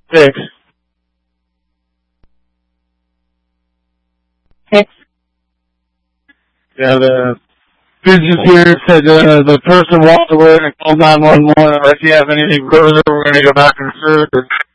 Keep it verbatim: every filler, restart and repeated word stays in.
Six. Six. Yeah, the business here said uh, the person walked away and called nine one one. Unless you have anything further, we're going to go back and search.